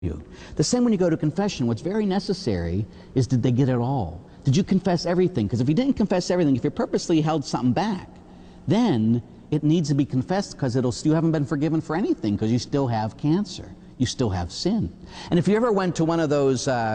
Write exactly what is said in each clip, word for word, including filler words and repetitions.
you. The same when you go to confession. What's very necessary is, did they get it all? Did you confess everything? Because if you didn't confess everything, if you purposely held something back, then it needs to be confessed, because it'll you haven't been forgiven for anything, because you still have cancer. You still have sin. And if you ever went to one of those uh,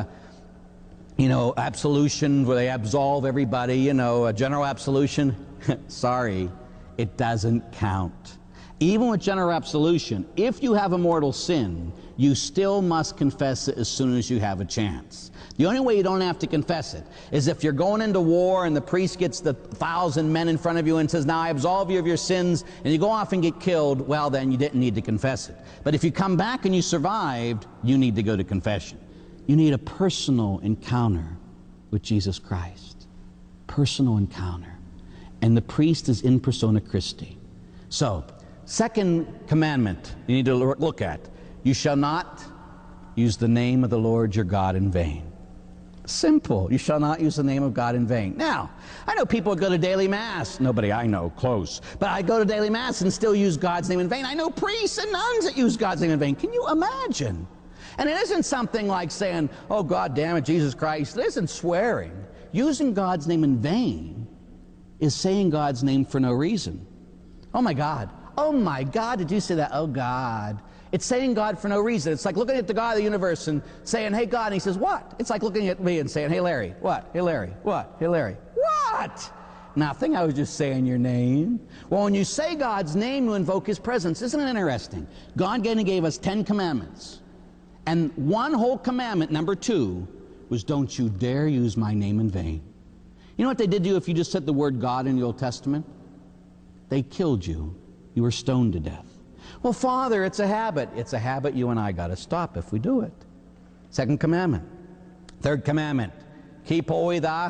you know, absolutions where they absolve everybody, you know, a general absolution, sorry, it doesn't count. Even with general absolution, if you have a mortal sin, you still must confess it as soon as you have a chance. The only way you don't have to confess it is if you're going into war and the priest gets the thousand men in front of you and says, now I absolve you of your sins, and you go off and get killed, well, then you didn't need to confess it. But if you come back and you survived, you need to go to confession. You need a personal encounter with Jesus Christ. Personal encounter. And the priest is in persona Christi. So, second commandment you need to look at. You shall not use the name of the Lord your God in vain. Simple. You shall not use the name of God in vain. Now, I know people go to daily mass. Nobody I know close. But I go to daily mass and still use God's name in vain. I know priests and nuns that use God's name in vain. Can you imagine? And it isn't something like saying, oh, God damn it, Jesus Christ. It isn't swearing. Using God's name in vain is saying God's name for no reason. Oh, my God. Oh, my God, did you say that? Oh, God. It's saying God for no reason. It's like looking at the God of the universe and saying, hey, God, and he says, what? It's like looking at me and saying, hey, Larry, what? Hey, Larry, what? Hey, Larry, what? Nothing, I was just saying your name. Well, when you say God's name, you invoke his presence. Isn't it interesting? God gave us ten commandments. And one whole commandment, number two, was don't you dare use my name in vain. You know what they did to you if you just said the word God in the Old Testament? They killed you. You were stoned to death. Well, Father, it's a habit. It's a habit you and I got to stop if we do it. Second commandment. Third commandment. Keep holy the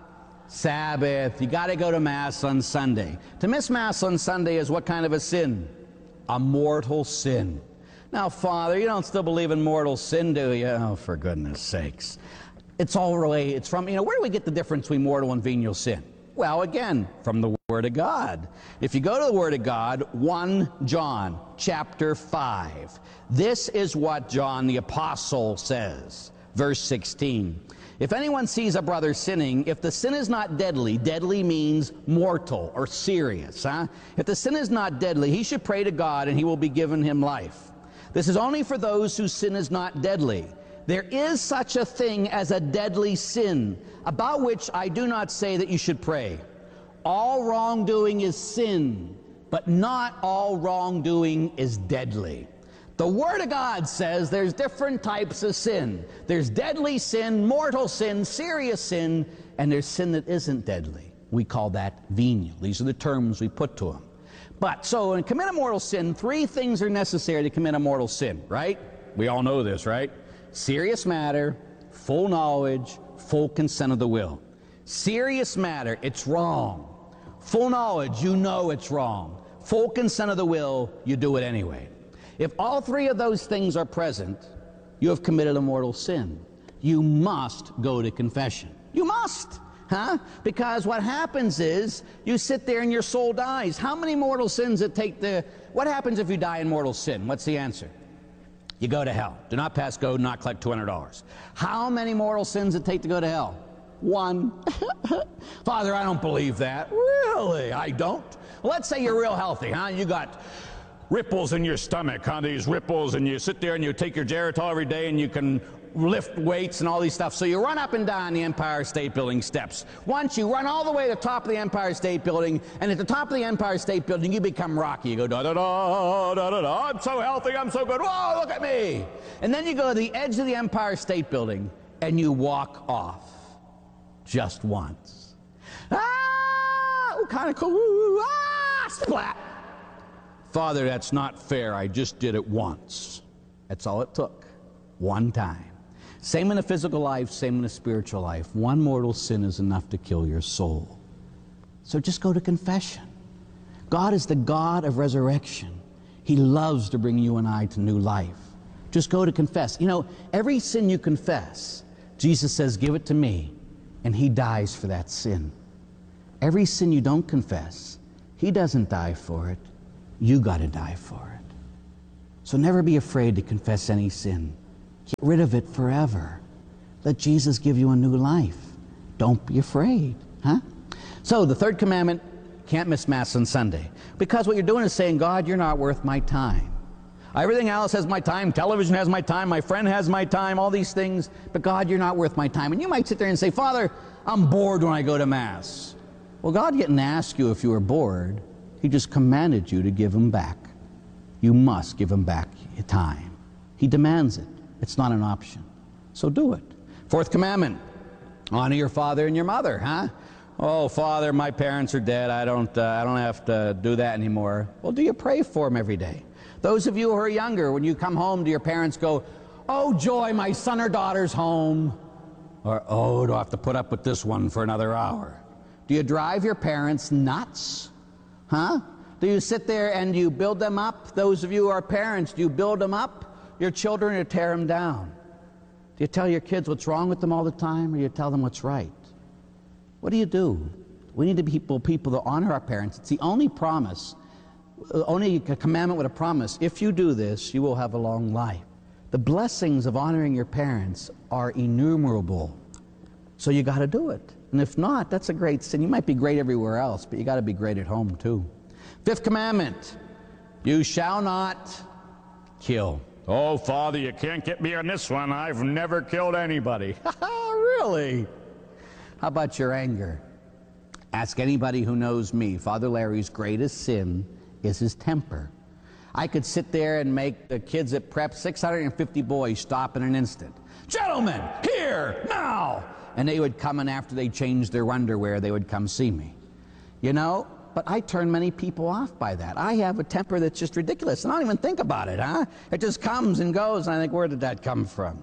Sabbath. You got to go to Mass on Sunday. To miss Mass on Sunday is what kind of a sin? A mortal sin. Now, Father, you don't still believe in mortal sin, do you? Oh, for goodness sakes. It's all related. It's from, you know, where do we get the difference between mortal and venial sin? Well, again, from the Word of God. If you go to the Word of God, First John chapter five. This is what John the Apostle says. Verse sixteen. If anyone sees a brother sinning, if the sin is not deadly, deadly means mortal or serious, huh? If the sin is not deadly, he should pray to God and he will be given him life. This is only for those whose sin is not deadly. There is such a thing as a deadly sin, about which I do not say that you should pray. All wrongdoing is sin, but not all wrongdoing is deadly. The Word of God says there's different types of sin. There's deadly sin, mortal sin, serious sin, and there's sin that isn't deadly. We call that venial. These are the terms we put to them. But, so, in commit a mortal sin, three things are necessary to commit a mortal sin, right? We all know this, right? Serious matter, full knowledge, full consent of the will. Serious matter, it's wrong. Full knowledge, you know it's wrong. Full consent of the will, you do it anyway. If all three of those things are present, you have committed a mortal sin. You must go to confession. You must. Huh? Because what happens is, you sit there and your soul dies. How many mortal sins it take to... What happens if you die in mortal sin? What's the answer? You go to hell. Do not pass go, do not collect two hundred dollars. How many mortal sins it take to go to hell? One. Father, I don't believe that. Really? I don't? Well, let's say you're real healthy, huh? You got ripples in your stomach, huh? These ripples, and you sit there and you take your Geritol every day and you can lift weights and all these stuff. So you run up and down the Empire State Building steps. Once you run all the way to the top of the Empire State Building, and at the top of the Empire State Building, you become Rocky. You go, da-da-da, da-da-da, I'm so healthy, I'm so good, whoa, look at me. And then you go to the edge of the Empire State Building, and you walk off just once. Ah, kind of cool, ah, splat. Father, that's not fair, I just did it once. That's all it took, one time. Same in a physical life, same in a spiritual life. One mortal sin is enough to kill your soul. So just go to confession. God is the God of resurrection. He loves to bring you and I to new life. Just go to confess. You know, every sin you confess, Jesus says, give it to me, and he dies for that sin. Every sin you don't confess, he doesn't die for it. You got to die for it. So never be afraid to confess any sin. Get rid of it forever. Let Jesus give you a new life. Don't be afraid, huh? So the third commandment, can't miss Mass on Sunday. Because what you're doing is saying, God, you're not worth my time. Everything else has my time. Television has my time. My friend has my time. All these things. But God, you're not worth my time. And you might sit there and say, Father, I'm bored when I go to Mass. Well, God didn't ask you if you were bored. He just commanded you to give him back. You must give him back your time. He demands it. It's not an option. So do it. Fourth commandment, honor your father and your mother, huh? Oh, Father, my parents are dead. I don't, uh, I don't have to do that anymore. Well, do you pray for them every day? Those of you who are younger, when you come home, do your parents go, oh, joy, my son or daughter's home? Or, oh, do I have to put up with this one for another hour? Do you drive your parents nuts? Huh? Do you sit there and you build them up? Those of you who are parents, do you build them up? Your children, or tear them down? Do you tell your kids what's wrong with them all the time, or do you tell them what's right? What do you do? We need to be people, people that honor our parents. It's the only promise, only a commandment with a promise. If you do this, you will have a long life. The blessings of honoring your parents are innumerable. So you got to do it. And if not, that's a great sin. You might be great everywhere else, but you got to be great at home too. Fifth commandment, you shall not kill. Oh, Father, you can't get me on this one. I've never killed anybody. Really? How about your anger? Ask anybody who knows me. Father Larry's greatest sin is his temper. I could sit there and make the kids at prep, six hundred fifty boys, stop in an instant. Gentlemen, here, now! And they would come, and after they changed their underwear, they would come see me. You know, but I turn many people off by that. I have a temper that's just ridiculous, and I don't even think about it, huh? It just comes and goes, and I think, where did that come from?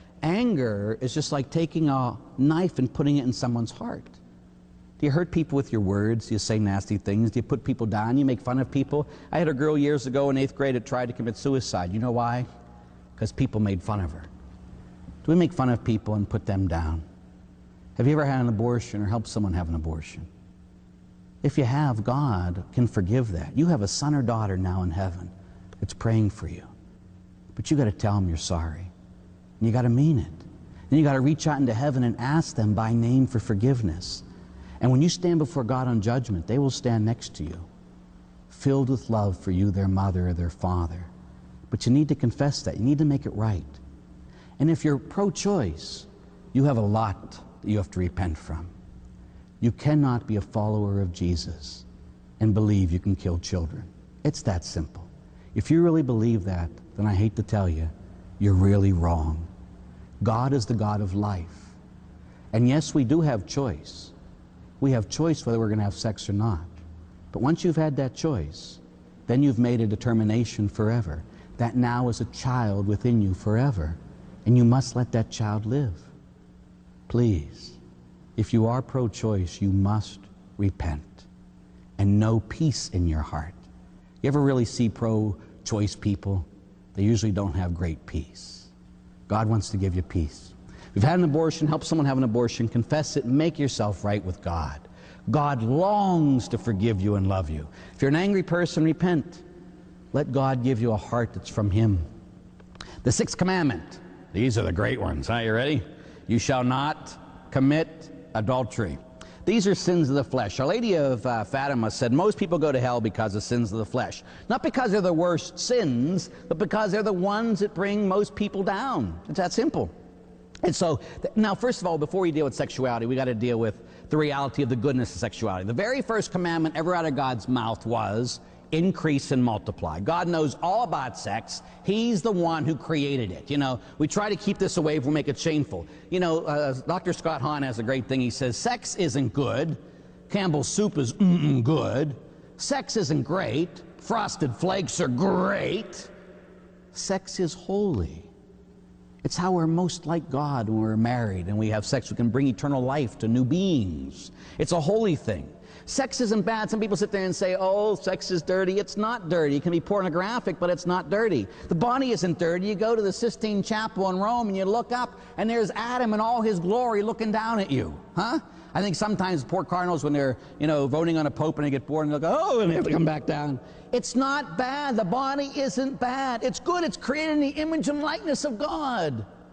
Anger is just like taking a knife and putting it in someone's heart. Do you hurt people with your words? Do you say nasty things? Do you put people down? You make fun of people? I had a girl years ago in eighth grade that tried to commit suicide. You know why? Because people made fun of her. Do we make fun of people and put them down? Have you ever had an abortion or helped someone have an abortion? If you have, God can forgive that. You have a son or daughter now in heaven that's praying for you. But you got to tell them you're sorry. And you got to mean it. And you got to reach out into heaven and ask them by name for forgiveness. And when you stand before God on judgment, they will stand next to you, filled with love for you, their mother or their father. But you need to confess that. You need to make it right. And if you're pro-choice, you have a lot that you have to repent from. You cannot be a follower of Jesus and believe you can kill children. It's that simple. If you really believe that, then I hate to tell you, you're really wrong. God is the God of life. And yes, we do have choice. We have choice whether we're going to have sex or not. But once you've had that choice, then you've made a determination forever. That now is a child within you forever. And you must let that child live. Please, if you are pro-choice, you must repent and know peace in your heart. You ever really see pro-choice people? They usually don't have great peace. God wants to give you peace. If you've had an abortion, help someone have an abortion, confess it, make yourself right with God. God longs to forgive you and love you. If you're an angry person, repent. Let God give you a heart that's from Him. The sixth commandment. These are the great ones. Huh? You ready? You shall not commit adultery. These are sins of the flesh. Our Lady of uh, Fatima said most people go to hell because of sins of the flesh. Not because they're the worst sins, but because they're the ones that bring most people down. It's that simple. And so, now first of all, before we deal with sexuality, we got to deal with the reality of the goodness of sexuality. The very first commandment ever out of God's mouth was, increase and multiply. God knows all about sex. He's the one who created it. You know, we try to keep this away if we make it shameful. You know, uh, Doctor Scott Hahn has a great thing. He says, sex isn't good. Campbell's soup is mm-mm good. Sex isn't great. Frosted Flakes are great. Sex is holy. It's how we're most like God when we're married and we have sex. We can bring eternal life to new beings. It's a holy thing. Sex isn't bad. Some people sit there and say, oh, sex is dirty. It's not dirty. It can be pornographic, but it's not dirty. The body isn't dirty. You go to the Sistine Chapel in Rome and you look up and there's Adam in all his glory looking down at you. Huh? I think sometimes poor cardinals, when they're, you know, voting on a pope and they get bored and they'll go, oh, and they have to come back down. It's not bad. The body isn't bad. It's good. It's created in the image and likeness of God.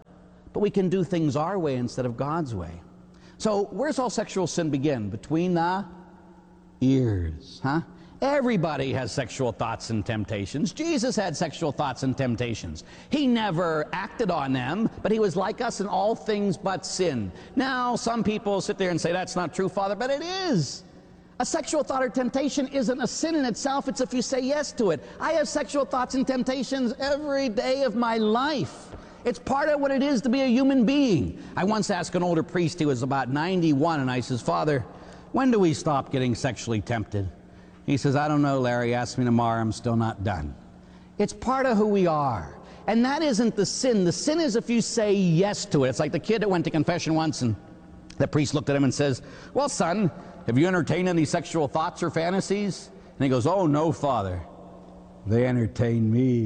but we can do things our way instead of God's way. So where's all sexual sin begin? Between the ears, huh? Everybody has sexual thoughts and temptations. Jesus had sexual thoughts and temptations. He never acted on them, but he was like us in all things but sin. Now, some people sit there and say, that's not true, Father, but it is. A sexual thought or temptation isn't a sin in itself. It's if you say yes to it. I have sexual thoughts and temptations every day of my life. It's part of what it is to be a human being. I once asked an older priest, he was about ninety-one, and I says, Father, when do we stop getting sexually tempted? He says, I don't know, Larry. Ask me tomorrow. I'm still not done. It's part of who we are. And that isn't the sin. The sin is if you say yes to it. It's like the kid that went to confession once, and the priest looked at him and says, well, son, have you entertained any sexual thoughts or fantasies? And he goes, oh, no, Father. They entertain me.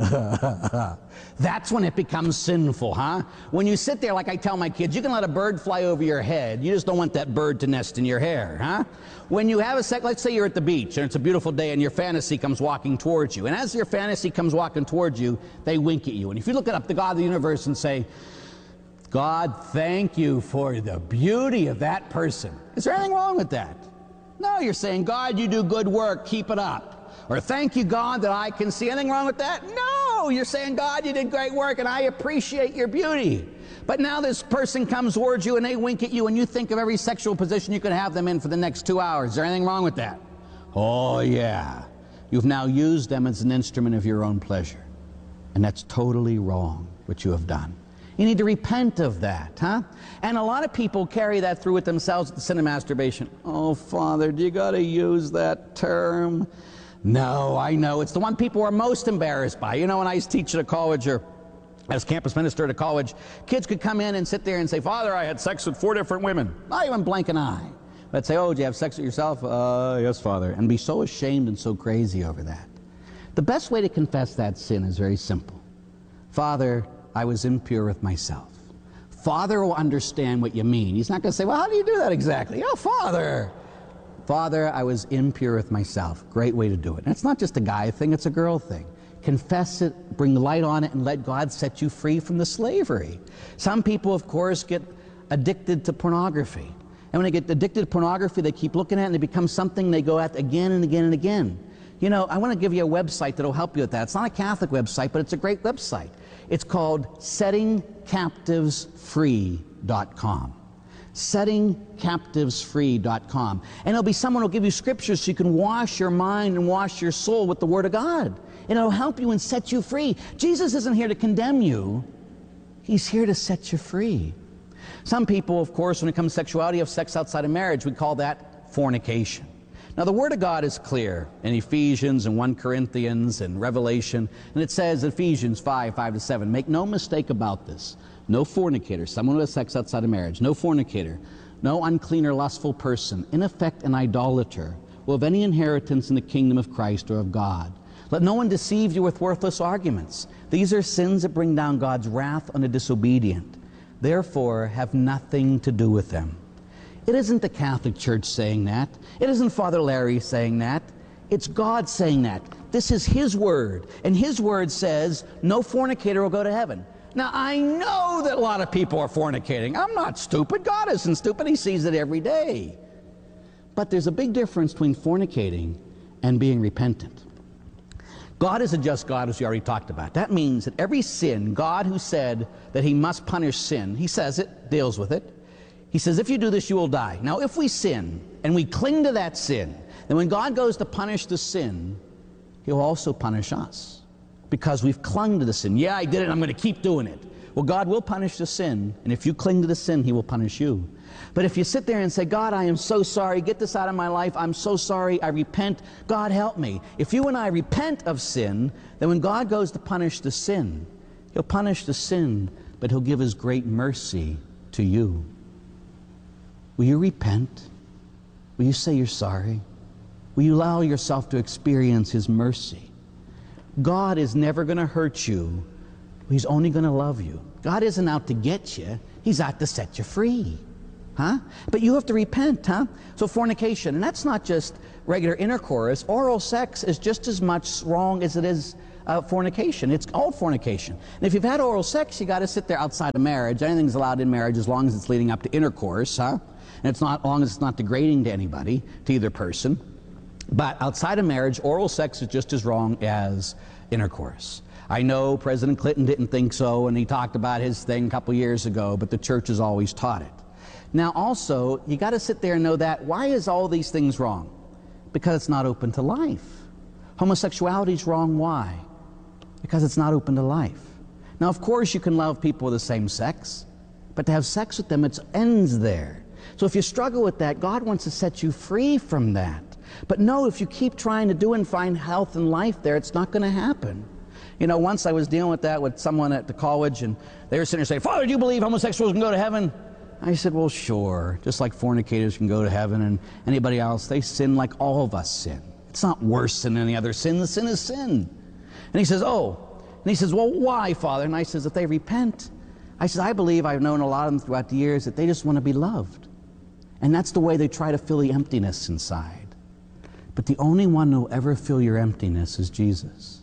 That's when it becomes sinful, huh? When you sit there, like I tell my kids, you can let a bird fly over your head. You just don't want that bird to nest in your hair, huh? When you have a sex, let's say you're at the beach and it's a beautiful day and your fantasy comes walking towards you. And as your fantasy comes walking towards you, they wink at you. And if you look up the God of the universe and say, God, thank you for the beauty of that person. Is there anything wrong with that? No, you're saying, God, you do good work, keep it up. Or thank you, God, that I can see. Anything wrong with that? No, you're saying, God, you did great work and I appreciate your beauty. But now this person comes towards you and they wink at you and you think of every sexual position you could have them in for the next two hours. Is there anything wrong with that? Oh, yeah. You've now used them as an instrument of your own pleasure. And that's totally wrong, what you have done. You need to repent of that, huh? And a lot of people carry that through with themselves, the sin of masturbation. Oh, Father, do you got to use that term? No, I know. It's the one people are most embarrassed by. You know, when I used to teach at a college or as campus minister at a college, kids could come in and sit there and say, Father, I had sex with four different women. Not even blink an eye. But say, oh, did you have sex with yourself? Uh, yes, Father. And be so ashamed and so crazy over that. The best way to confess that sin is very simple. Father, I was impure with myself. Father will understand what you mean. He's not going to say, well, how do you do that exactly? Oh, Father. Father, I was impure with myself. Great way to do it. And it's not just a guy thing, it's a girl thing. Confess it, bring the light on it, and let God set you free from the slavery. Some people, of course, get addicted to pornography. And when they get addicted to pornography, they keep looking at it, and it becomes something they go at again and again and again. You know, I want to give you a website that will help you with that. It's not a Catholic website, but it's a great website. It's called setting captives free dot com. setting captives free dot com. And it'll be someone who will give you scriptures so you can wash your mind and wash your soul with the Word of God. And it'll help you and set you free. Jesus isn't here to condemn you. He's here to set you free. Some people, of course, when it comes to sexuality, have sex outside of marriage. We call that fornication. Now, the Word of God is clear in Ephesians and First Corinthians and Revelation. And it says, Ephesians five, five to seven, make no mistake about this. No fornicator, someone who has sex outside of marriage, no fornicator, no unclean or lustful person, in effect an idolater, will have any inheritance in the kingdom of Christ or of God. Let no one deceive you with worthless arguments. These are sins that bring down God's wrath on the disobedient. Therefore, have nothing to do with them. It isn't the Catholic Church saying that. It isn't Father Larry saying that. It's God saying that. This is His Word. And His Word says, no fornicator will go to heaven. Now, I know that a lot of people are fornicating. I'm not stupid. God isn't stupid. He sees it every day. But there's a big difference between fornicating and being repentant. God is a just God, as we already talked about. That means that every sin, God who said that He must punish sin, He says it, deals with it. He says, if you do this, you will die. Now, if we sin and we cling to that sin, then when God goes to punish the sin, He'll also punish us. Because we've clung to the sin. Yeah, I did it, I'm going to keep doing it. Well, God will punish the sin, and if you cling to the sin, He will punish you. But if you sit there and say, God, I am so sorry, get this out of my life, I'm so sorry, I repent, God help me. If you and I repent of sin, then when God goes to punish the sin, He'll punish the sin, but He'll give His great mercy to you. Will you repent? Will you say you're sorry? Will you allow yourself to experience His mercy? God is never going to hurt you. He's only going to love you. God isn't out to get you. He's out to set you free. Huh? But you have to repent, huh? So fornication, and that's not just regular intercourse. Oral sex is just as much wrong as it is uh, fornication. It's all fornication. And if you've had oral sex, you got to sit there outside of marriage. Anything's allowed in marriage as long as it's leading up to intercourse, huh? And it's not, as long as it's not degrading to anybody, to either person. But outside of marriage, oral sex is just as wrong as intercourse. I know President Clinton didn't think so, and he talked about his thing a couple years ago, but the church has always taught it. Now also, you got to sit there and know that, why is all these things wrong? Because it's not open to life. Homosexuality is wrong, why? Because it's not open to life. Now of course you can love people of the same sex, but to have sex with them, it ends there. So if you struggle with that, God wants to set you free from that. But no, if you keep trying to do and find health and life there, it's not going to happen. You know, once I was dealing with that with someone at the college, and they were sitting there saying, Father, do you believe homosexuals can go to heaven? I said, well, sure. Just like fornicators can go to heaven, and anybody else, they sin like all of us sin. It's not worse than any other sin. The sin is sin. And he says, oh. And he says, well, why, Father? And I says, if they repent. I said, I believe, I've known a lot of them throughout the years, that they just want to be loved. And that's the way they try to fill the emptiness inside. But the only one who will ever fill your emptiness is Jesus.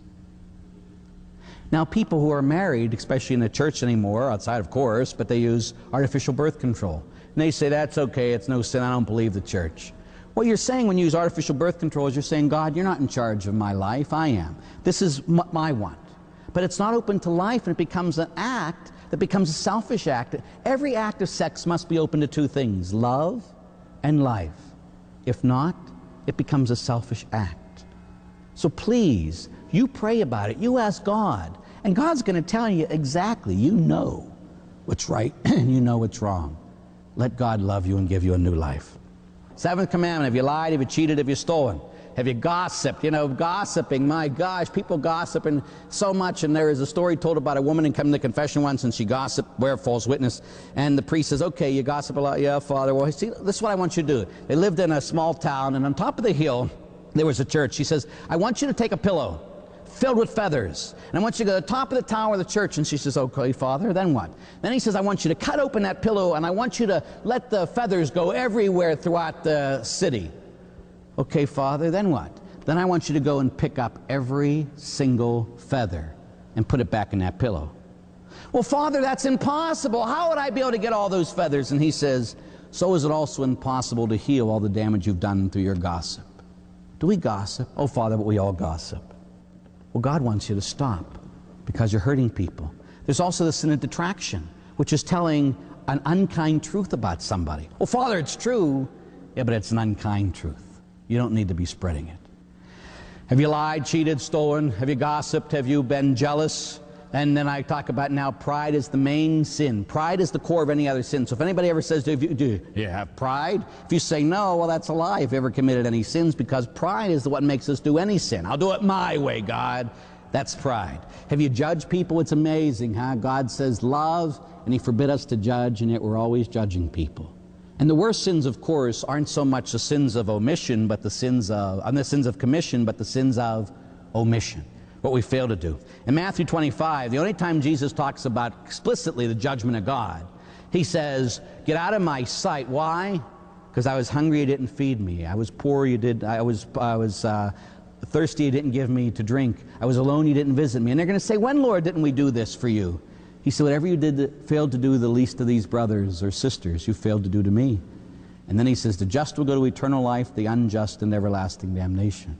Now, people who are married, especially in the church anymore, outside of course, but they use artificial birth control. And they say, that's okay, it's no sin, I don't believe the church. What you're saying when you use artificial birth control is you're saying, God, you're not in charge of my life, I am. This is m my want. But it's not open to life, and it becomes an act that becomes a selfish act. Every act of sex must be open to two things, love and life. If not, it becomes a selfish act. So please, you pray about it, you ask God, and God's going to tell you exactly, you know what's right and you know what's wrong. Let God love you and give you a new life. Seventh commandment, have you lied, have you cheated, have you stolen? Have you gossiped? You know, gossiping, my gosh, people gossiping so much. And there is a story told about a woman who came to confession once, and she gossiped, bear false witness. And the priest says, okay, you gossip a lot. Yeah, Father. Well, see, this is what I want you to do. They lived in a small town, and on top of the hill, there was a church. She says, I want you to take a pillow filled with feathers, and I want you to go to the top of the tower of the church. And she says, okay, Father, then what? Then he says, I want you to cut open that pillow, and I want you to let the feathers go everywhere throughout the city. Okay, Father, then what? Then I want you to go and pick up every single feather and put it back in that pillow. Well, Father, that's impossible. How would I be able to get all those feathers? And he says, so is it also impossible to heal all the damage you've done through your gossip. Do we gossip? Oh, Father, but we all gossip. Well, God wants you to stop because you're hurting people. There's also the sin of detraction, which is telling an unkind truth about somebody. Well, Father, it's true. Yeah, but it's an unkind truth. You don't need to be spreading it. Have you lied, cheated, stolen? Have you gossiped? Have you been jealous? And then I talk about now pride is the main sin. Pride is the core of any other sin. So if anybody ever says, do you, do you have pride? If you say no, well, that's a lie if you ever committed any sins, because pride is what makes us do any sin. I'll do it my way, God. That's pride. Have you judged people? It's amazing, huh? God says love, and he forbid us to judge, and yet we're always judging people. And the worst sins, of course, aren't so much the sins of omission, but the sins of, and the sins of commission, but the sins of omission, what we fail to do. In Matthew twenty-five, the only time Jesus talks about explicitly the judgment of God, he says, get out of my sight. Why? Because I was hungry, you didn't feed me. I was poor, you did, I was, I was uh, thirsty, you didn't give me to drink. I was alone, you didn't visit me. And they're going to say, when, Lord, didn't we do this for you? He said, whatever you did that failed to do the least of these brothers or sisters, you failed to do to me. And then he says, the just will go to eternal life, the unjust and everlasting damnation.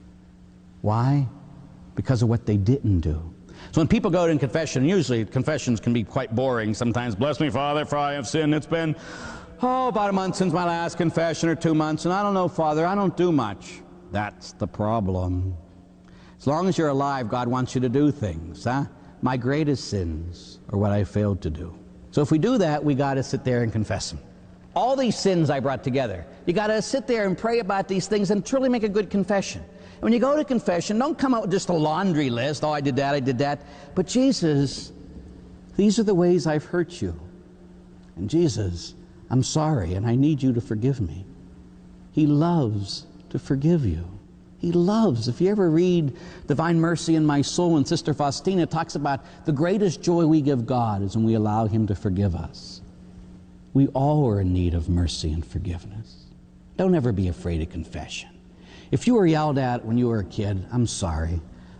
Why? Because of what they didn't do. So when people go to confession, usually confessions can be quite boring sometimes. Bless me, Father, for I have sinned. It's been, oh, about a month since my last confession, or two months, and I don't know, Father, I don't do much. That's the problem. As long as you're alive, God wants you to do things, huh? My greatest sins are what I failed to do. So if we do that, we got to sit there and confess them. All these sins I brought together, you got to sit there and pray about these things and truly make a good confession. And when you go to confession, don't come out with just a laundry list. Oh, I did that, I did that. But Jesus, these are the ways I've hurt you. And Jesus, I'm sorry, and I need you to forgive me. He loves to forgive you. He loves. If you ever read Divine Mercy in My Soul, and Sister Faustina talks about the greatest joy we give God is when we allow him to forgive us. We all are in need of mercy and forgiveness. Don't ever be afraid of confession. If you were yelled at when you were a kid, I'm sorry.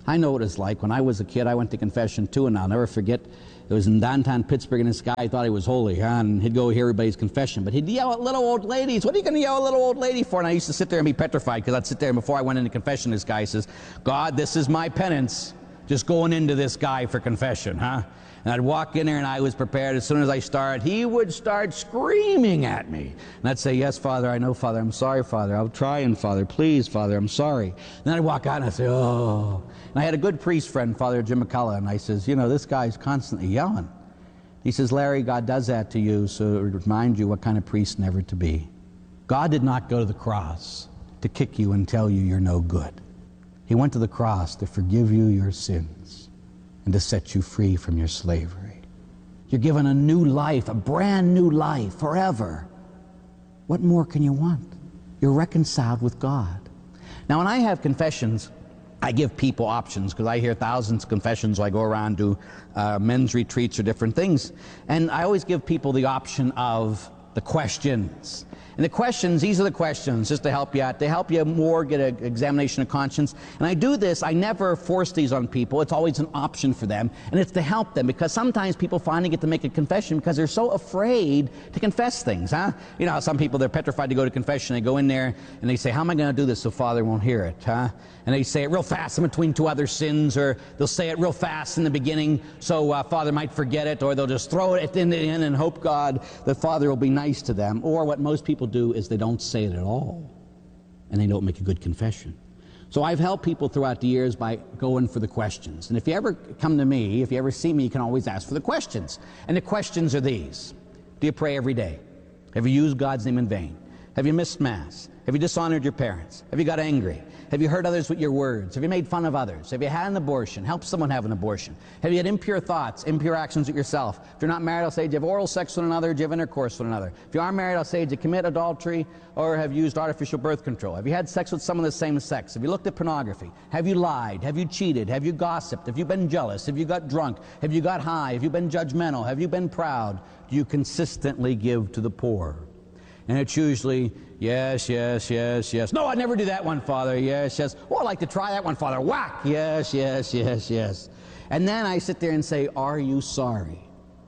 I know what it's like. When I was a kid, I went to confession too, and I'll never forget, it was in downtown Pittsburgh, and this guy thought he was holy, huh? And he'd go hear everybody's confession. But he'd yell at little old ladies. What are you going to yell at little old lady for? And I used to sit there and be petrified, because I'd sit there, and before I went into confession, this guy says, God, this is my penance, just going into this guy for confession, huh? And I'd walk in there, and I was prepared. As soon as I started, he would start screaming at me. And I'd say, yes, Father, I know, Father. I'm sorry, Father. I'm trying, Father. Please, Father, I'm sorry. And then I'd walk out, and I'd say, oh. And I had a good priest friend, Father Jim McCullough, and I says, you know, this guy's constantly yelling. He says, Larry, God does that to you so to remind you what kind of priest never to be. God did not go to the cross to kick you and tell you you're no good. He went to the cross to forgive you your sins and to set you free from your slavery. You're given a new life, a brand new life, forever. What more can you want? You're reconciled with God. Now, when I have confessions, I give people options, because I hear thousands of confessions. I go around, do uh, men's retreats or different things. And I always give people the option of the questions. And the questions, these are the questions, just to help you out, to help you more get an examination of conscience. And I do this, I never force these on people. It's always an option for them. And it's to help them, because sometimes people finally get to make a confession because they're so afraid to confess things, huh? You know how some people, they're petrified to go to confession. They go in there and they say, how am I going to do this so Father won't hear it, huh? And they say it real fast in between two other sins, or they'll say it real fast in the beginning so uh, Father might forget it, or they'll just throw it in the end and hope God that Father will be nice to them. Or what most people do is they don't say it at all, and they don't make a good confession. So I've helped people throughout the years by going for the questions. And if you ever come to me, if you ever see me, you can always ask for the questions. And the questions are these. Do you pray every day? Have you used God's name in vain? Have you missed Mass? Have you dishonored your parents? Have you got angry? Have you hurt others with your words? Have you made fun of others? Have you had an abortion? Help someone have an abortion? Have you had impure thoughts, impure actions with yourself? If you're not married, I'll say, do you have oral sex with another? Do you have intercourse with another? If you are married, I'll say, do you commit adultery or have used artificial birth control? Have you had sex with someone of the same sex? Have you looked at pornography? Have you lied? Have you cheated? Have you gossiped? Have you been jealous? Have you got drunk? Have you got high? Have you been judgmental? Have you been proud? Do you consistently give to the poor? And it's usually, yes, yes, yes, yes. No, I'd never do that one, Father. Yes, yes. Oh, I'd like to try that one, Father. Whack. Yes, yes, yes, yes. And then I sit there and say, are you sorry?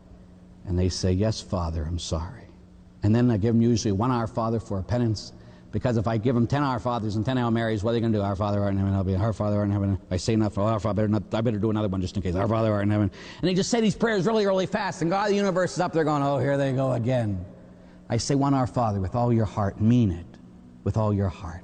And they say, yes, Father, I'm sorry. And then I give them usually one Our Father for a penance, because if I give them ten Our Fathers and ten Hail Marys, what are they going to do? Our Father, art in heaven, I'll be Our Father, art in heaven. If I say enough, Our Father, better not, I better do another one just in case. Our Father, art in heaven. And they just say these prayers really, really fast, and God of the universe is up there going, oh, here they go again. I say one Our Father with all your heart. Mean it with all your heart.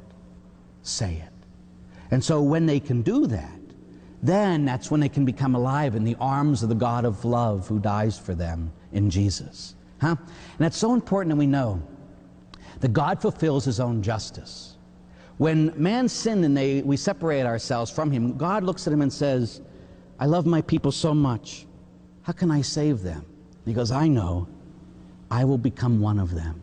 Say it. And so when they can do that, then that's when they can become alive in the arms of the God of love who dies for them in Jesus. Huh? And that's so important that we know that God fulfills His own justice. When man sinned and they, we separate ourselves from Him, God looks at him and says, I love my people so much. How can I save them? And He goes, I know. I will become one of them.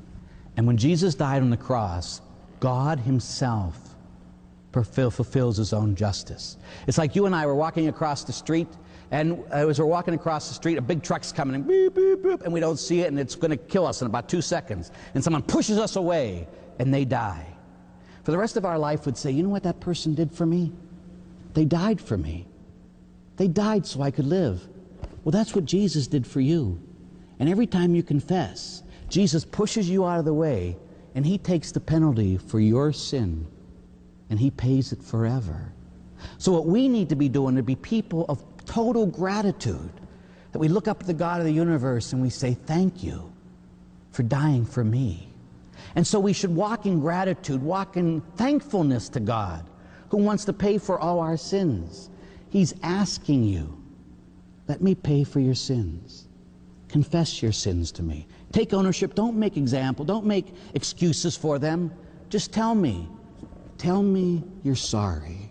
And when Jesus died on the cross, God Himself fulfill, fulfills His own justice. It's like you and I were walking across the street, and as we're walking across the street, a big truck's coming, and beep, beep, beep, and we don't see it, and it's going to kill us in about two seconds. And someone pushes us away, and they die. For the rest of our life, we'd say, you know what that person did for me? They died for me. They died so I could live. Well, that's what Jesus did for you. And every time you confess, Jesus pushes you out of the way, and He takes the penalty for your sin, and He pays it forever. So what we need to be doing, to be people of total gratitude, that we look up at the God of the universe and we say, thank you for dying for me. And so we should walk in gratitude, walk in thankfulness to God, who wants to pay for all our sins. He's asking you, let me pay for your sins. Confess your sins to me. Take ownership. Don't make example. Don't make excuses for them. Just tell me. Tell me you're sorry,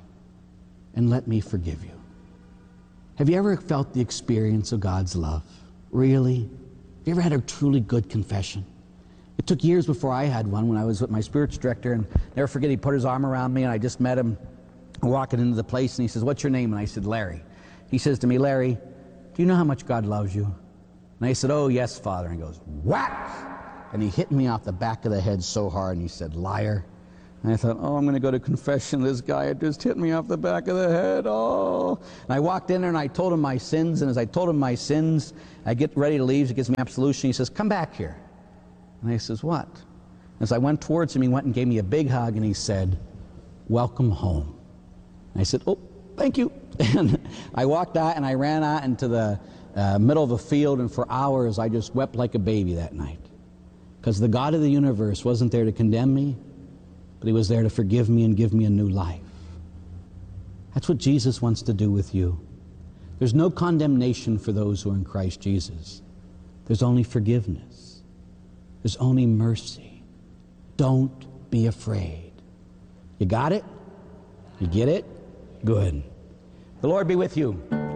and let me forgive you. Have you ever felt the experience of God's love? Really? Have you ever had a truly good confession? It took years before I had one, when I was with my spiritual director, and never forget, he put his arm around me, and I just met him walking into the place, and he says, what's your name? And I said, Larry. He says to me, Larry, do you know how much God loves you? And I said, oh, yes, Father. And he goes, whack! And he hit me off the back of the head so hard, and he said, liar. And I thought, oh, I'm going to go to confession. This guy had just hit me off the back of the head. Oh. And I walked in there and I told him my sins. And as I told him my sins, I get ready to leave. He gives me absolution. He says, come back here. And I says, what? As I went towards him, he went and gave me a big hug and he said, welcome home. And I said, oh, thank you. And I walked out and I ran out into the uh, middle of a field, and for hours I just wept like a baby that night. Because the God of the universe wasn't there to condemn me, but he was there to forgive me and give me a new life. That's what Jesus wants to do with you. There's no condemnation for those who are in Christ Jesus. There's only forgiveness. There's only mercy. Don't be afraid. You got it? You get it? Good. The Lord be with you.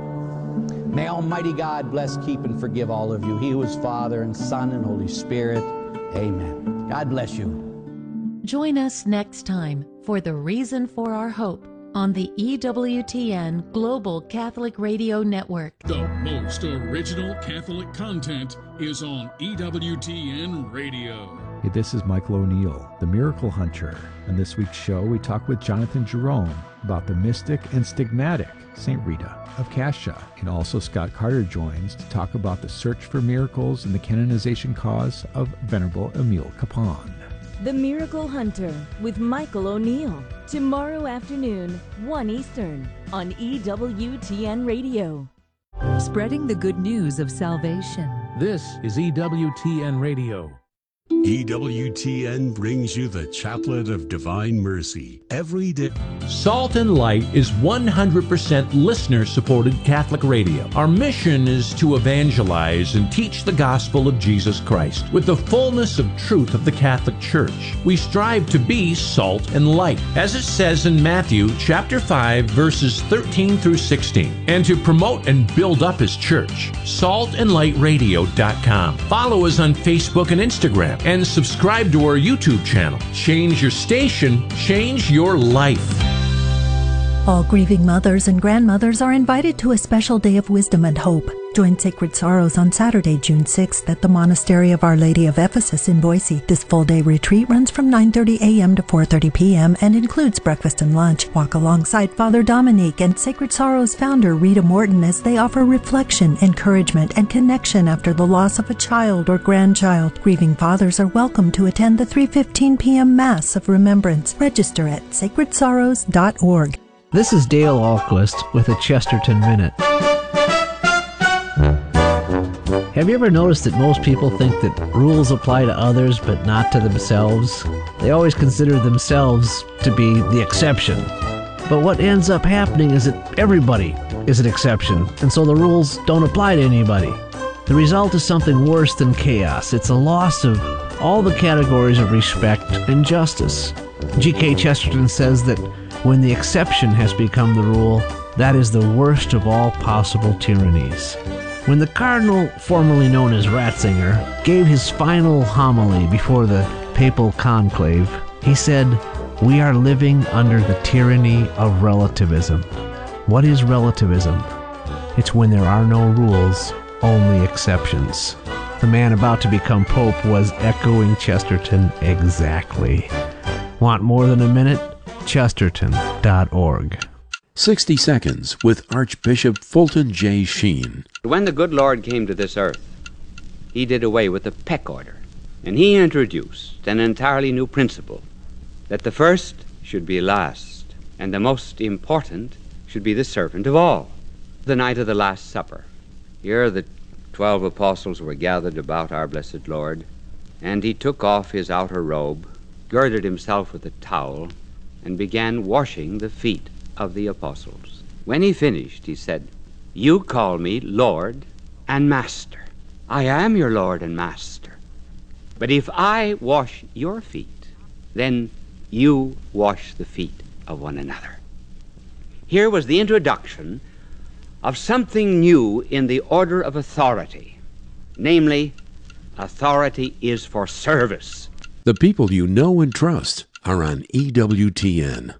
May Almighty God bless, keep, and forgive all of you. He who is Father and Son and Holy Spirit. Amen. God bless you. Join us next time for The Reason for Our Hope on the E W T N Global Catholic Radio Network. The most original Catholic content is on E W T N Radio. Hey, this is Michael O'Neill, the Miracle Hunter. On this week's show, we talk with Jonathan Jerome about the mystic and stigmatic Saint Rita of Cascia. And also Scott Carter joins to talk about the search for miracles and the canonization cause of Venerable Emile Capon. The Miracle Hunter with Michael O'Neill. Tomorrow afternoon, one Eastern, on E W T N Radio. Spreading the good news of salvation. This is E W T N Radio. E W T N brings you the Chaplet of Divine Mercy every day. Salt and Light is one hundred percent listener-supported Catholic radio. Our mission is to evangelize and teach the gospel of Jesus Christ with the fullness of truth of the Catholic Church. We strive to be salt and light, as it says in Matthew chapter five, verses thirteen through sixteen, and to promote and build up His church. salt and light radio dot com. Follow us on Facebook and Instagram, and subscribe to our YouTube channel. Change your station, change your life. All grieving mothers and grandmothers are invited to a special day of wisdom and hope. Join Sacred Sorrows on Saturday, June sixth at the Monastery of Our Lady of Ephesus in Boise. This full-day retreat runs from nine thirty a.m. to four thirty p.m. and includes breakfast and lunch. Walk alongside Father Dominique and Sacred Sorrows founder Rita Morton as they offer reflection, encouragement, and connection after the loss of a child or grandchild. Grieving fathers are welcome to attend the three fifteen p.m. Mass of Remembrance. Register at sacred sorrows dot org. This is Dale Ahlquist with a Chesterton Minute. Have you ever noticed that most people think that rules apply to others but not to themselves? They always consider themselves to be the exception. But what ends up happening is that everybody is an exception, and so the rules don't apply to anybody. The result is something worse than chaos. It's a loss of all the categories of respect and justice. G K Chesterton says that when the exception has become the rule, that is the worst of all possible tyrannies. When the cardinal, formerly known as Ratzinger, gave his final homily before the papal conclave, he said, "We are living under the tyranny of relativism." What is relativism? It's when there are no rules, only exceptions. The man about to become Pope was echoing Chesterton exactly. Want more than a minute? Chesterton dot org. sixty Seconds with Archbishop Fulton J. Sheen. When the good Lord came to this earth, He did away with the peck order, and He introduced an entirely new principle, that the first should be last, and the most important should be the servant of all. The night of the Last Supper, here the twelve apostles were gathered about our blessed Lord, and He took off His outer robe, girded Himself with a towel, and began washing the feet of the apostles. When He finished, He said, "You call me Lord and Master. I am your Lord and Master. But if I wash your feet, then you wash the feet of one another." Here was the introduction of something new in the order of authority. Namely, authority is for service. The people you know and trust are on E W T N.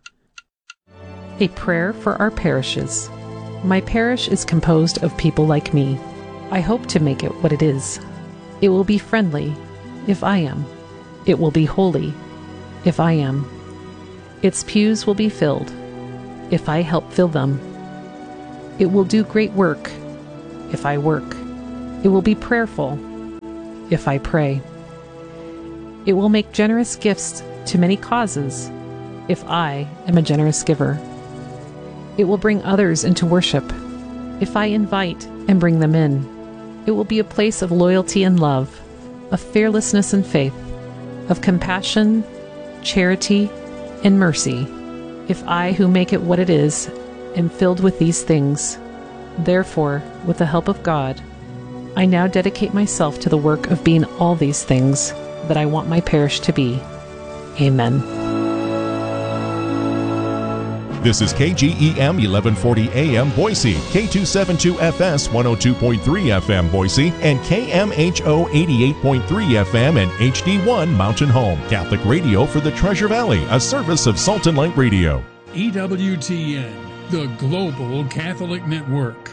A prayer for our parishes. My parish is composed of people like me. I hope to make it what it is. It will be friendly, if I am. It will be holy, if I am. Its pews will be filled if I help fill them. It will do great work if I work. It will be prayerful if I pray. It will make generous gifts to many causes if I am a generous giver. It will bring others into worship if I invite and bring them in. It will be a place of loyalty and love, of fearlessness and faith, of compassion, charity, and mercy, if I, who make it what it is, am filled with these things. Therefore, with the help of God, I now dedicate myself to the work of being all these things that I want my parish to be. Amen. This is K G E M eleven forty A M Boise, K two seventy-two F S one oh two point three F M Boise, and K M H O eighty-eight point three F M and H D one Mountain Home. Catholic radio for the Treasure Valley, a service of Salt and Light Radio. E W T N, the Global Catholic Network.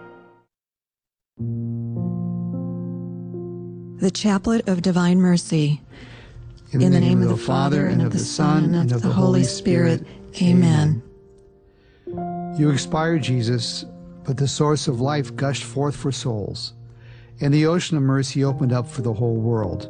The Chaplet of Divine Mercy. In, In the, the name, name of the Father, and of the Son, and of the Holy Spirit. Spirit. Amen. You expired, Jesus, but the source of life gushed forth for souls, and the ocean of mercy opened up for the whole world.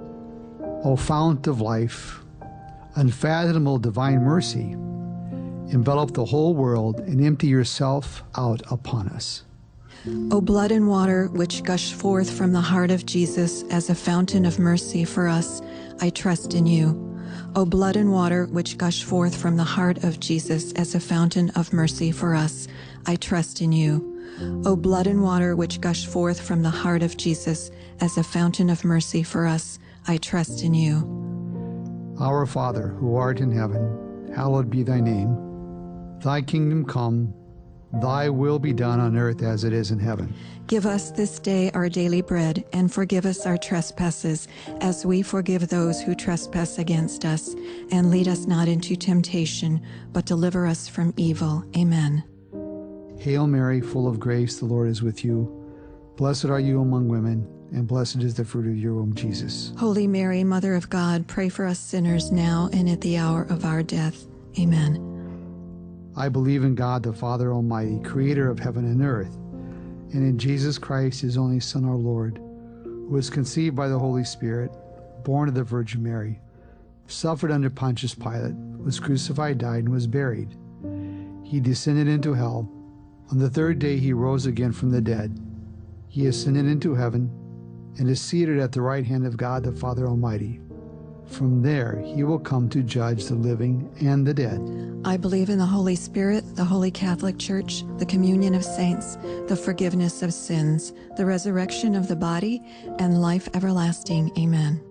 O fount of life, unfathomable divine mercy, envelop the whole world and empty yourself out upon us. O blood and water which gush forth from the heart of Jesus as a fountain of mercy for us, I trust in you. O blood and water which gush forth from the heart of Jesus as a fountain of mercy for us, I trust in you. O blood and water which gush forth from the heart of Jesus as a fountain of mercy for us, I trust in you. Our Father, who art in heaven, hallowed be thy name. Thy kingdom come, thy will be done on earth as it is in heaven. Give us this day our daily bread, and forgive us our trespasses, as we forgive those who trespass against us. And lead us not into temptation, but deliver us from evil. Amen. Hail Mary, full of grace, the Lord is with you. Blessed are you among women, and blessed is the fruit of your womb, Jesus. Holy Mary, Mother of God, pray for us sinners now and at the hour of our death. Amen. I believe in God, the Father Almighty, creator of heaven and earth, and in Jesus Christ, his only Son, our Lord, who was conceived by the Holy Spirit, born of the Virgin Mary, suffered under Pontius Pilate, was crucified, died, and was buried. He descended into hell. On the third day he rose again from the dead. He ascended into heaven and is seated at the right hand of God, the Father Almighty. From there he will come to judge the living and the dead. I believe in the Holy Spirit, the Holy Catholic Church, the communion of saints, the forgiveness of sins, the resurrection of the body, and life everlasting. Amen.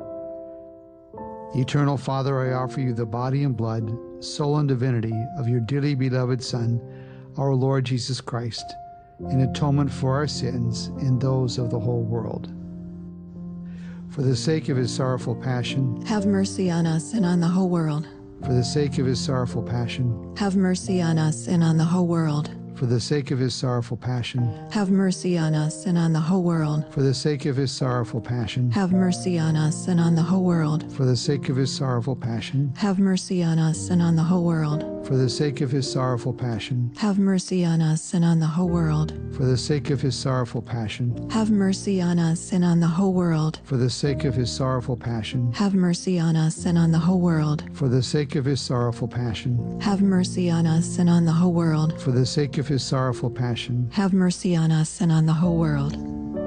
Eternal Father, I offer you the body and blood, soul and divinity of your dearly beloved Son, our Lord Jesus Christ, in atonement for our sins and those of the whole world. For the sake of his sorrowful passion, have mercy on us and on the whole world. For the sake of his sorrowful passion, have mercy on us and on the whole world. For the sake of his sorrowful passion, have mercy on us and on the whole world. For the sake of his sorrowful passion, have mercy on us and on the whole world. For the sake of his sorrowful passion, have mercy on us and on the whole world. For the sake of his sorrowful passion, have mercy on us and on the whole world. For the sake of his sorrowful passion, have mercy on us and on the whole world. For the sake of his sorrowful passion, have mercy on us and on the whole world. For the sake of his sorrowful passion, have mercy on us and on the whole world. For the sake of his sorrowful passion, have mercy on us and on the whole world.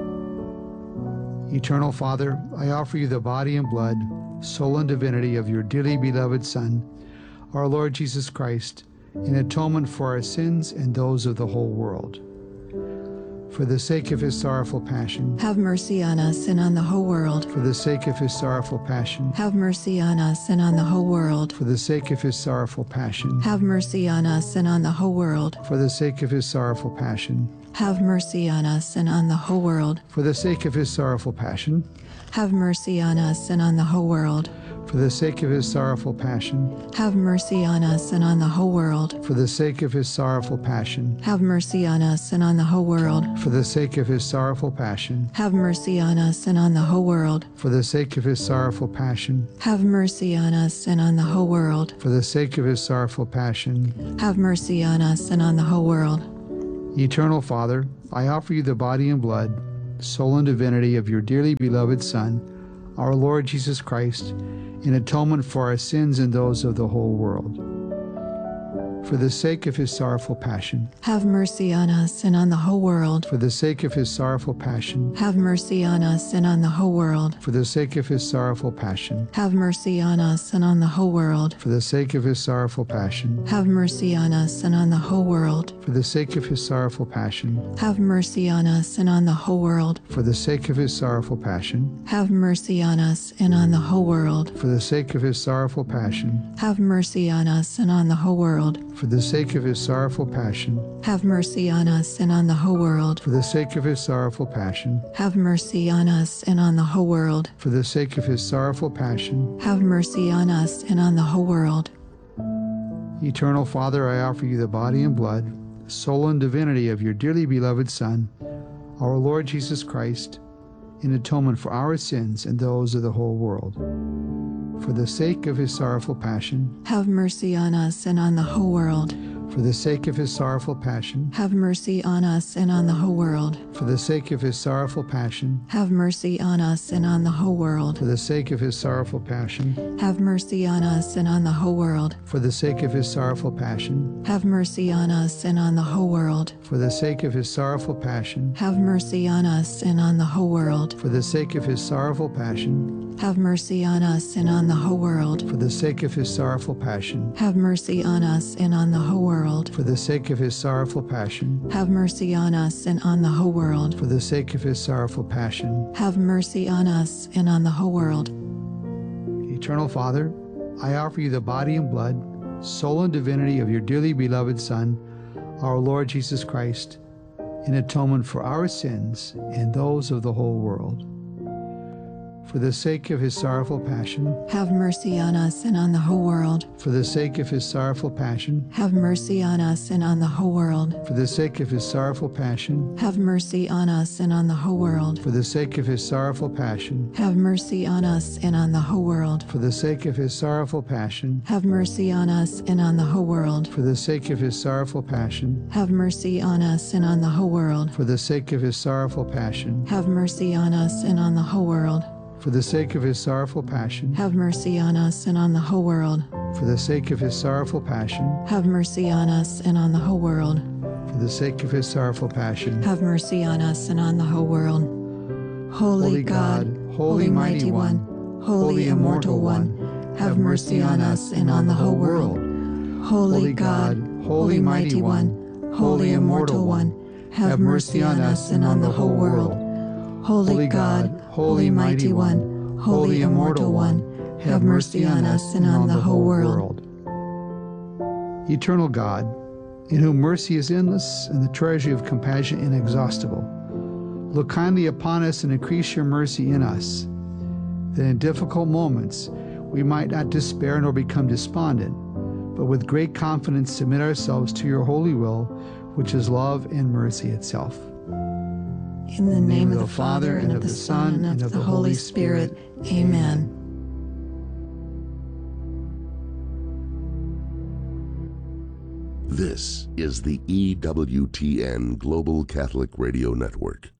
Eternal Father, I offer you the body and blood, soul and divinity of your dearly beloved Son, our Lord Jesus Christ, in atonement for our sins and those of the whole world. For the sake of his sorrowful passion, have mercy on us and on the whole world. For the sake of his sorrowful passion, have mercy on us and on the whole world. For the sake of his sorrowful passion, have mercy on us and on the whole world. For the sake of his sorrowful passion, have mercy on us and on the whole world. For the sake of his sorrowful passion, have mercy on us and on the whole world. For the sake of his sorrowful passion, have mercy on us and on the whole world. For the sake of his sorrowful passion, have mercy on us and on the whole world. For the sake of his sorrowful passion, have mercy on us and on the whole world. For the sake of his sorrowful passion, have mercy on us and on the whole world. For the sake of his sorrowful passion, have mercy on us and on the whole world. Eternal Father, I offer you the body and blood, soul and divinity of your dearly beloved Son, our Lord Jesus Christ, in atonement for our sins and those of the whole world. For the sake of his sorrowful passion, have mercy on us and on the whole world. For the sake of his sorrowful passion, have mercy on us and on the whole world. For the sake of his sorrowful passion, have mercy on us and on the whole world. For the sake of his sorrowful passion, have mercy on us and on the whole world. For the sake of his sorrowful passion, have mercy on us and on the whole world. For the sake of his sorrowful passion, have mercy on us and on the whole world. For the sake of his sorrowful passion, have mercy on us and on the whole world. For the sake of his sorrowful passion, have mercy on us and on the whole world. For the sake of his sorrowful passion, have mercy on us and on the whole world. For the sake of his sorrowful passion, have mercy on us and on the whole world. Eternal Father, I offer you the body and blood, soul and divinity of your dearly beloved Son, our Lord Jesus Christ, in atonement for our sins and those of the whole world. For the sake of his sorrowful passion, have mercy on us and on the whole world. For the sake of his sorrowful passion, have mercy on us and on the whole world. For the sake of his sorrowful passion, have mercy on us and on the whole world. For the sake of his sorrowful passion, have mercy on us and on the whole world. For the sake of his sorrowful passion, have mercy on us and on the whole world. For the sake of his sorrowful passion, have mercy on us and on the whole world. For the sake of his sorrowful passion, have mercy on us and on the whole world. For the sake of his sorrowful passion, have mercy on us and on the whole world. For the sake of his sorrowful passion, have mercy on us and on the whole world. For the sake of his sorrowful passion, have mercy on us and on the whole world. Eternal Father, I offer you the body and blood, soul and divinity of your dearly beloved Son, our Lord Jesus Christ, in atonement for our sins and those of the whole world. For the sake of his sorrowful passion, have mercy on us and on the whole world. For the sake of his sorrowful passion, have mercy on us and on the whole world. For the sake of his sorrowful passion, have mercy on us and on the whole world. For the sake of his sorrowful passion, have mercy on us and on the whole world. For the sake of his sorrowful passion, have mercy on us and on the whole world. For the sake of his sorrowful passion, have mercy on us and on the whole world. For the sake of his sorrowful passion, have mercy on us and on the whole world. For the sake of his sorrowful passion, have mercy on us and on the whole world. For the sake of his sorrowful passion, have mercy on us and on the whole world. For the sake of his sorrowful passion, have mercy on us and on the whole world. Holy, Holy God, God, Holy Mighty One, Holy Immortal One, have mercy on us and on the whole world. Holy God, Holy Mighty One, Holy Immortal One, have mercy on us and on the whole world. Holy God, Holy Mighty One, Holy Immortal One, have mercy on us and on the whole world. Eternal God, in whom mercy is endless and the treasury of compassion inexhaustible, look kindly upon us and increase your mercy in us, that in difficult moments we might not despair nor become despondent, but with great confidence submit ourselves to your holy will, which is love and mercy itself. In the name of the Father, and of the Son, and of the Holy Spirit. Amen. This is the E W T N Global Catholic Radio Network.